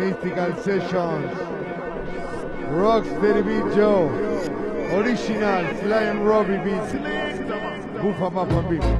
Mystical Sessions, Rocksteady Beat Joe, Original Sly and Robbie Beats, Buffa Buffa Beat.